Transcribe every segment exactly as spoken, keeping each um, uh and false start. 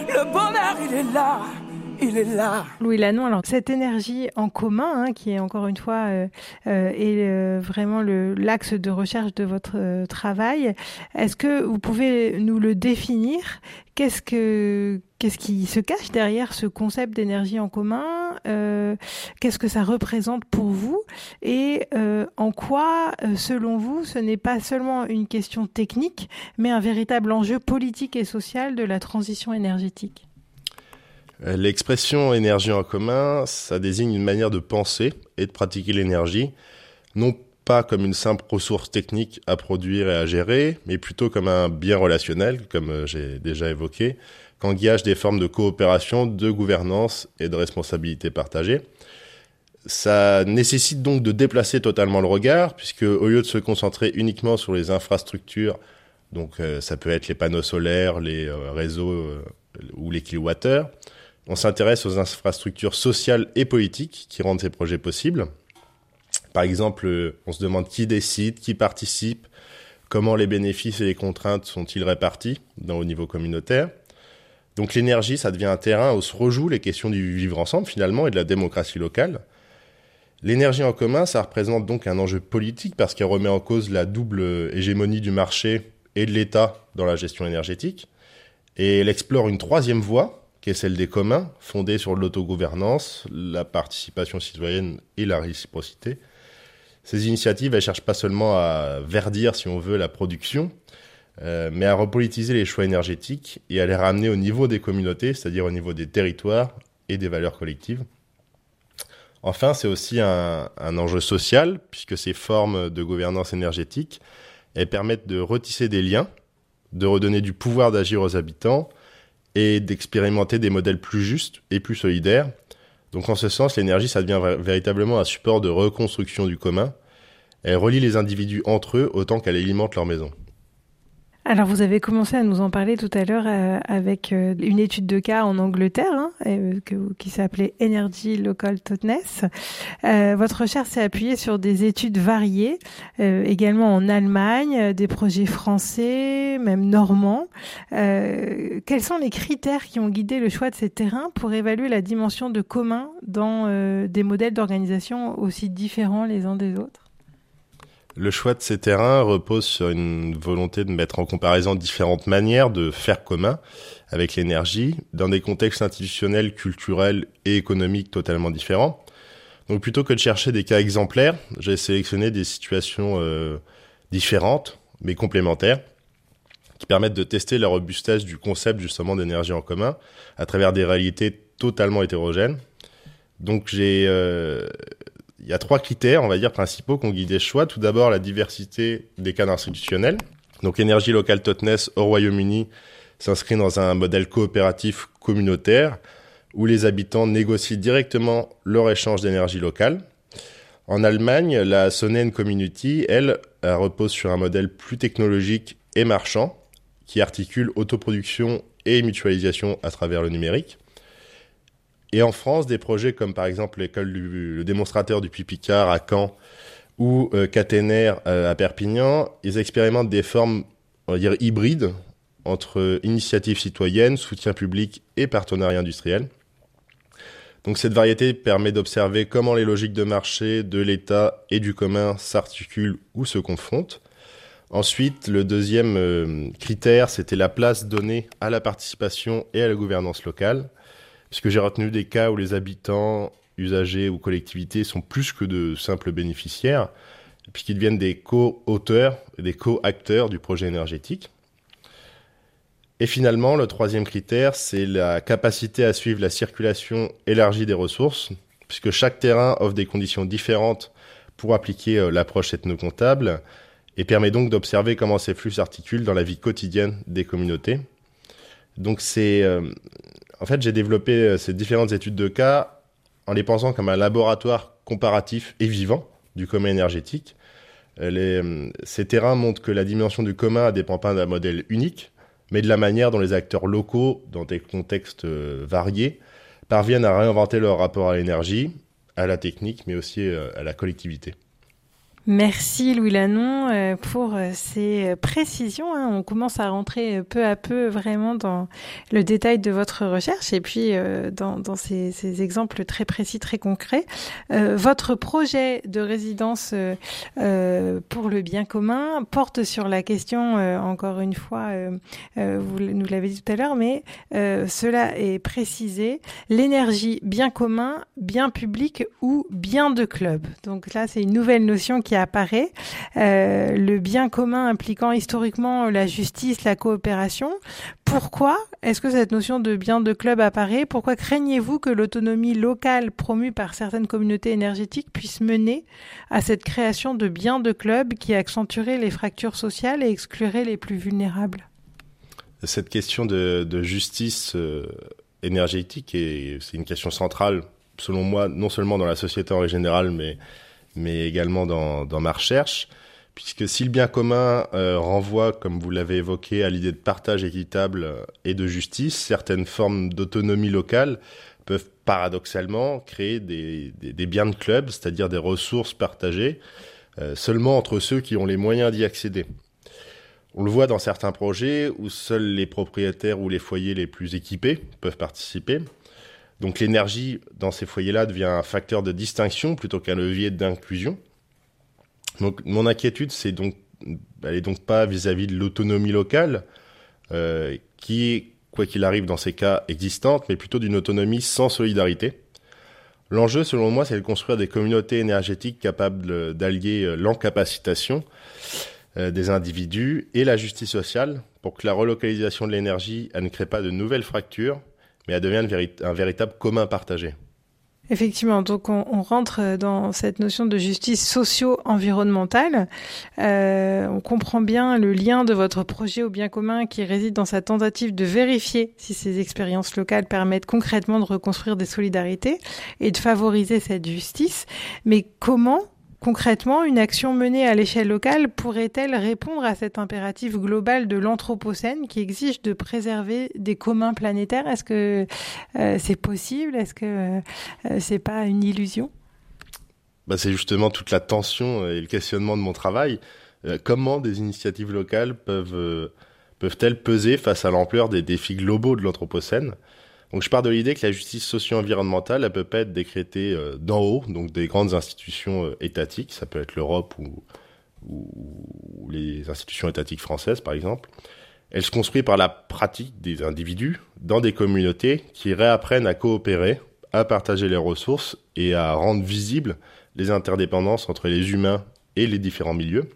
Le bonheur, il est là. Il est là. Louis Lannon, alors cette énergie en commun, hein, qui est encore une fois euh, euh, est euh, vraiment le, l'axe de recherche de votre euh, travail, est-ce que vous pouvez nous le définir ? Qu'est-ce que qu'est-ce qui se cache derrière ce concept d'énergie en commun ? euh, Qu'est-ce que ça représente pour vous ? Et euh, en quoi, euh, selon vous, ce n'est pas seulement une question technique, mais un véritable enjeu politique et social de la transition énergétique ? L'expression énergie en commun, ça désigne une manière de penser et de pratiquer l'énergie, non pas comme une simple ressource technique à produire et à gérer, mais plutôt comme un bien relationnel, comme j'ai déjà évoqué, qu'engage des formes de coopération, de gouvernance et de responsabilité partagée. Ça nécessite donc de déplacer totalement le regard, puisque au lieu de se concentrer uniquement sur les infrastructures, donc euh, ça peut être les panneaux solaires, les euh, réseaux euh, ou les kilowattheures, on s'intéresse aux infrastructures sociales et politiques qui rendent ces projets possibles. Par exemple, on se demande qui décide, qui participe, comment les bénéfices et les contraintes sont-ils répartis dans, au niveau communautaire. Donc l'énergie, ça devient un terrain où se rejouent les questions du vivre ensemble finalement et de la démocratie locale. L'énergie en commun, ça représente donc un enjeu politique parce qu'elle remet en cause la double hégémonie du marché et de l'État dans la gestion énergétique. Et elle explore une troisième voie, qui est celle des communs, fondée sur l'autogouvernance, la participation citoyenne et la réciprocité. Ces initiatives, elles ne cherchent pas seulement à verdir, si on veut, la production, euh, mais à repolitiser les choix énergétiques et à les ramener au niveau des communautés, c'est-à-dire au niveau des territoires et des valeurs collectives. Enfin, c'est aussi un, un enjeu social, puisque ces formes de gouvernance énergétique, elles permettent de retisser des liens, de redonner du pouvoir d'agir aux habitants, et d'expérimenter des modèles plus justes et plus solidaires. Donc en ce sens, l'énergie, ça devient véritablement un support de reconstruction du commun. Elle relie les individus entre eux autant qu'elle alimente leur maison. Alors, vous avez commencé à nous en parler tout à l'heure euh, avec euh, une étude de cas en Angleterre hein, euh, que, qui s'appelait Energy Local Thoughtness. Euh, votre recherche s'est appuyée sur des études variées, euh, également en Allemagne, des projets français, même normands. Euh, quels sont les critères qui ont guidé le choix de ces terrains pour évaluer la dimension de commun dans euh, des modèles d'organisation aussi différents les uns des autres ? Le choix de ces terrains repose sur une volonté de mettre en comparaison différentes manières de faire commun avec l'énergie dans des contextes institutionnels, culturels et économiques totalement différents. Donc plutôt que de chercher des cas exemplaires, j'ai sélectionné des situations euh, différentes mais complémentaires qui permettent de tester la robustesse du concept justement d'énergie en commun à travers des réalités totalement hétérogènes. Donc j'ai... Euh, Il y a trois critères, on va dire, principaux qui ont guidé ce choix. Tout d'abord, la diversité des cadres institutionnels. Donc, Energy Local Thoughtness au Royaume-Uni s'inscrit dans un modèle coopératif communautaire où les habitants négocient directement leur échange d'énergie locale. En Allemagne, la Sonnen Community, elle, elle repose sur un modèle plus technologique et marchand qui articule autoproduction et mutualisation à travers le numérique. Et en France, des projets comme par exemple l'école du le démonstrateur du Puy-Picard à Caen ou euh, Caténaire euh, à Perpignan, ils expérimentent des formes, on va dire, hybrides entre initiatives citoyennes, soutien public et partenariat industriel. Donc cette variété permet d'observer comment les logiques de marché, de l'État et du commun s'articulent ou se confrontent. Ensuite, le deuxième euh, critère, c'était la place donnée à la participation et à la gouvernance locale, puisque j'ai retenu des cas où les habitants, usagers ou collectivités sont plus que de simples bénéficiaires, puisqu'ils deviennent des co-auteurs et des co-acteurs du projet énergétique. Et finalement, le troisième critère, c'est la capacité à suivre la circulation élargie des ressources, puisque chaque terrain offre des conditions différentes pour appliquer l'approche ethno-comptable et permet donc d'observer comment ces flux s'articulent dans la vie quotidienne des communautés. Donc c'est... Euh, en fait, j'ai développé ces différentes études de cas en les pensant comme un laboratoire comparatif et vivant du commun énergétique. Les, ces terrains montrent que la dimension du commun ne dépend pas d'un modèle unique, mais de la manière dont les acteurs locaux, dans des contextes variés, parviennent à réinventer leur rapport à l'énergie, à la technique, mais aussi à la collectivité. Merci Louis Lannon euh, pour euh, ces précisions. Hein. On commence à rentrer peu à peu vraiment dans le détail de votre recherche et puis euh, dans, dans ces, ces exemples très précis, très concrets. Euh, votre projet de résidence euh, euh, pour le bien commun porte sur la question, euh, encore une fois, euh, euh, vous nous l'avez dit tout à l'heure, mais euh, cela est précisé, l'énergie bien commun, bien public ou bien de club. Donc là, c'est une nouvelle notion qui apparaît, euh, le bien commun impliquant historiquement la justice, la coopération. Pourquoi est-ce que cette notion de bien de club apparaît ? Pourquoi craignez-vous que l'autonomie locale promue par certaines communautés énergétiques puisse mener à cette création de biens de club qui accentuerait les fractures sociales et exclurait les plus vulnérables ? Cette question de, de justice euh, énergétique, est, c'est une question centrale, selon moi, non seulement dans la société en général, mais mais également dans, dans ma recherche, puisque si le bien commun euh, renvoie, comme vous l'avez évoqué, à l'idée de partage équitable et de justice, certaines formes d'autonomie locale peuvent paradoxalement créer des, des, des biens de club, c'est-à-dire des ressources partagées, euh, seulement entre ceux qui ont les moyens d'y accéder. On le voit dans certains projets où seuls les propriétaires ou les foyers les plus équipés peuvent participer. Donc l'énergie dans ces foyers-là devient un facteur de distinction plutôt qu'un levier d'inclusion. Donc mon inquiétude, c'est donc, elle est donc pas vis-à-vis de l'autonomie locale, euh, qui est, quoi qu'il arrive dans ces cas, existante, mais plutôt d'une autonomie sans solidarité. L'enjeu, selon moi, c'est de construire des communautés énergétiques capables d'allier l'encapacitation euh, des individus et la justice sociale pour que la relocalisation de l'énergie, elle ne crée pas de nouvelles fractures, mais elle devient un véritable commun partagé. Effectivement, donc on, on rentre dans cette notion de justice socio-environnementale. Euh, on comprend bien le lien de votre projet au bien commun qui réside dans sa tentative de vérifier si ces expériences locales permettent concrètement de reconstruire des solidarités et de favoriser cette justice. Mais comment, concrètement, une action menée à l'échelle locale pourrait-elle répondre à cet impératif global de l'anthropocène qui exige de préserver des communs planétaires ? Est-ce que euh, c'est possible ? Est-ce que euh, c'est pas une illusion ? Bah, c'est justement toute la tension et le questionnement de mon travail. Euh, comment des initiatives locales peuvent, euh, peuvent-elles peser face à l'ampleur des défis globaux de l'anthropocène ? Donc je pars de l'idée que la justice socio-environnementale, elle peut pas être décrétée euh, d'en haut, donc des grandes institutions euh, étatiques, ça peut être l'Europe ou, ou, ou les institutions étatiques françaises par exemple. Elle se construit par la pratique des individus dans des communautés qui réapprennent à coopérer, à partager les ressources et à rendre visibles les interdépendances entre les humains et les différents milieux.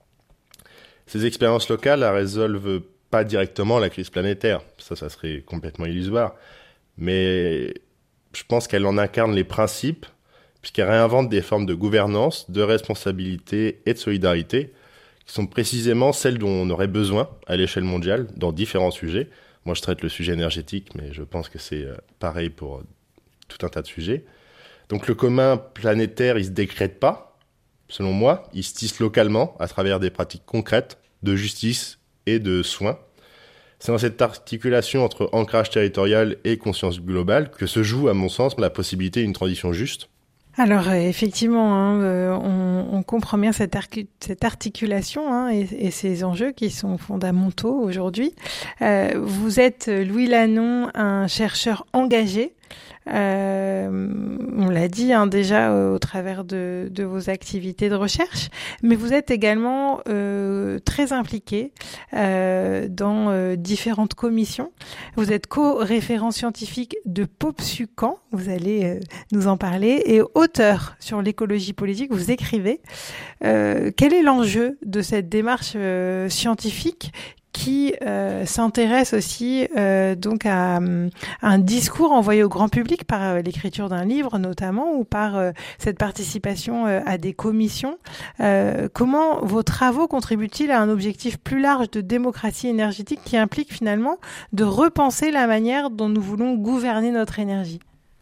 Ces expériences locales, elles résolvent pas directement la crise planétaire, ça, ça serait complètement illusoire. Mais je pense qu'elle en incarne les principes, puisqu'elle réinvente des formes de gouvernance, de responsabilité et de solidarité, qui sont précisément celles dont on aurait besoin à l'échelle mondiale, dans différents sujets. Moi, je traite le sujet énergétique, mais je pense que c'est pareil pour tout un tas de sujets. Donc le commun planétaire, il ne se décrète pas, selon moi, il se tisse localement à travers des pratiques concrètes de justice et de soins. C'est dans cette articulation entre ancrage territorial et conscience globale que se joue, à mon sens, la possibilité d'une transition juste. Alors euh, effectivement, hein, euh, on, on comprend bien cette, arcu- cette articulation hein, et, et ces enjeux qui sont fondamentaux aujourd'hui. Euh, vous êtes, Louis Lannon, un chercheur engagé. Euh, on l'a dit hein, déjà euh, au travers de, de vos activités de recherche, mais vous êtes également euh, très impliqué euh, dans euh, différentes commissions. Vous êtes co-référent scientifique de POPSUCAN, vous allez euh, nous en parler, et auteur sur l'écologie politique, vous écrivez. Euh, quel est l'enjeu de cette démarche euh, scientifique qui euh, s'intéresse aussi euh, donc à, à un discours envoyé au grand public par euh, l'écriture d'un livre notamment ou par euh, cette participation euh, à des commissions. Euh, comment vos travaux contribuent-ils à un objectif plus large de démocratie énergétique qui implique finalement de repenser la manière dont nous voulons gouverner notre énergie ?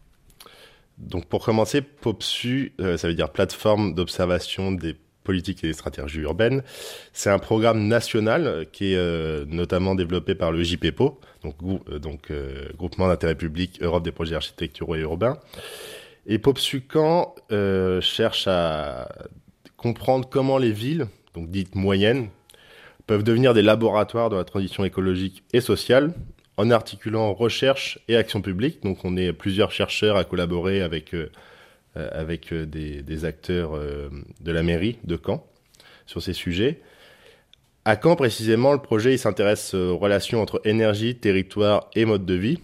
Donc pour commencer, POPSU, euh, ça veut dire plateforme d'observation des politique et des stratégies urbaines. C'est un programme national qui est euh, notamment développé par le J P P O, donc, euh, donc euh, Groupement d'intérêt public Europe des projets architecturaux et urbains. Et POPSUCAN euh, cherche à comprendre comment les villes, donc dites moyennes, peuvent devenir des laboratoires de la transition écologique et sociale, en articulant recherche et action publique. Donc on est plusieurs chercheurs à collaborer avec, euh, avec des, des acteurs euh, de la mairie de Caen sur ces sujets. À Caen, précisément, le projet il s'intéresse aux relations entre énergie, territoire et mode de vie.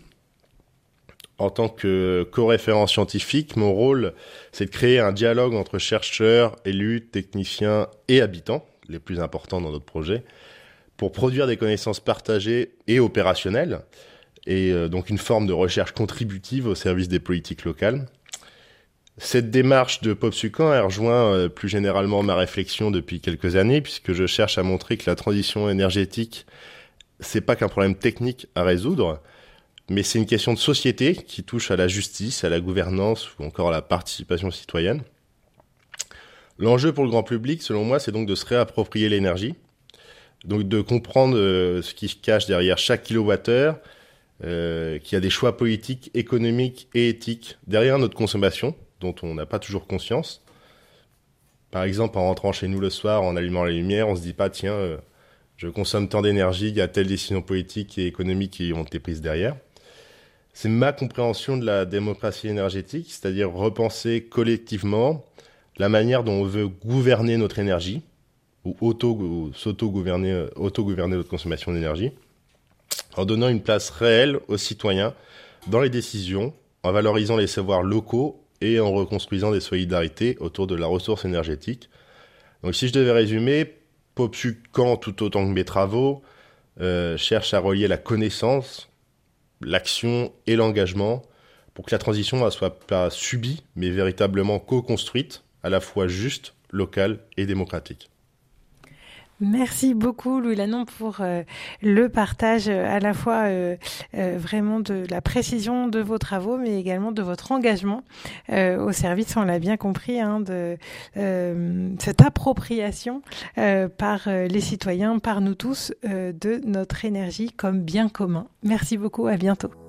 En tant que co-référent scientifique, mon rôle, c'est de créer un dialogue entre chercheurs, élus, techniciens et habitants, les plus importants dans notre projet, pour produire des connaissances partagées et opérationnelles, et euh, donc une forme de recherche contributive au service des politiques locales. Cette démarche de POPSUCAN, elle rejoint euh, plus généralement ma réflexion depuis quelques années, puisque je cherche à montrer que la transition énergétique, c'est pas qu'un problème technique à résoudre, mais c'est une question de société qui touche à la justice, à la gouvernance ou encore à la participation citoyenne. L'enjeu pour le grand public, selon moi, c'est donc de se réapproprier l'énergie, donc de comprendre euh, ce qui se cache derrière chaque kilowattheure, euh, qu'il y a des choix politiques, économiques et éthiques derrière notre consommation, dont on n'a pas toujours conscience. Par exemple, en rentrant chez nous le soir, en allumant la lumière, on se dit pas, tiens, euh, je consomme tant d'énergie, il y a telle décision politique et économique qui ont été prises derrière. C'est ma compréhension de la démocratie énergétique, c'est-à-dire repenser collectivement la manière dont on veut gouverner notre énergie, ou auto, ou s'auto-gouverner, auto-gouverner notre consommation d'énergie, en donnant une place réelle aux citoyens dans les décisions, en valorisant les savoirs locaux et en reconstruisant des solidarités autour de la ressource énergétique. Donc si je devais résumer, POPSUCAN, tout autant que mes travaux, euh, cherche à relier la connaissance, l'action et l'engagement pour que la transition ne soit pas subie, mais véritablement co-construite, à la fois juste, locale et démocratique. Merci beaucoup Louis Lannon pour euh, le partage euh, à la fois euh, euh, vraiment de la précision de vos travaux, mais également de votre engagement euh, au service, on l'a bien compris, hein, de euh, cette appropriation euh, par euh, les citoyens, par nous tous, euh, de notre énergie comme bien commun. Merci beaucoup, à bientôt.